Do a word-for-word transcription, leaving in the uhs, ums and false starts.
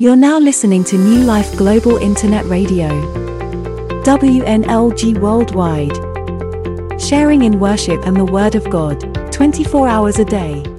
You're now listening to New Life Global Internet Radio, W N L G Worldwide, sharing in worship and the Word of God, twenty-four hours a day.